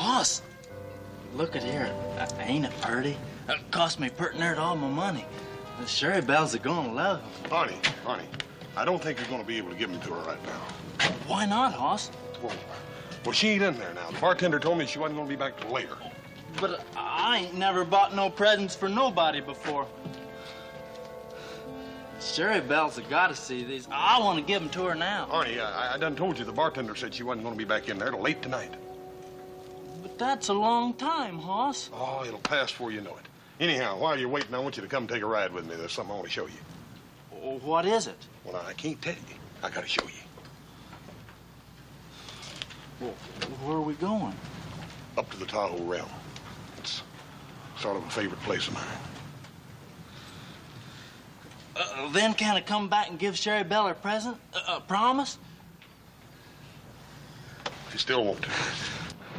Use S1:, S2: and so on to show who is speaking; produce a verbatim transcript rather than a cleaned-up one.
S1: Hoss, look at here. Uh, ain't it pretty? It cost me pretty near all my money. The Sherry Bells are gonna love him.
S2: Arnie, Arnie, I don't think you're gonna be able to give them to her right now.
S1: Why not, Hoss?
S2: Well, well, she ain't in there now. The bartender told me she wasn't gonna be back till later.
S1: But I ain't never bought no presents for nobody before. Sherry Bells have got to see these. I want to give them to her now.
S2: Arnie, I, I done told you the bartender said she wasn't going to be back in there till late tonight.
S1: But that's a long time, Hoss.
S2: Oh, it'll pass before you know it. Anyhow, while you're waiting, I want you to come take a ride with me. There's something I want to show you.
S1: What is it?
S2: Well, I can't tell you. I got to show you.
S1: Well, where are we going?
S2: Up to the Tahoe Realm. It's sort of a favorite place of mine.
S1: Uh, then can I come back and give Sherry Bell her present? Uh, uh, promise?
S2: If you still want to.